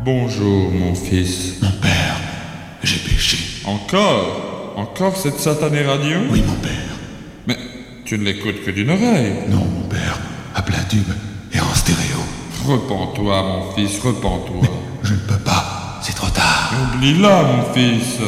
Bonjour, mon fils. Mon père, j'ai péché. Encore cette satanée radio? Oui, mon père. Mais tu ne l'écoutes que d'une oreille. Non, mon père, à plein tube et en stéréo. Repens-toi, mon fils, repens-toi. Je ne peux pas, c'est trop tard. Oublie-la, mon fils.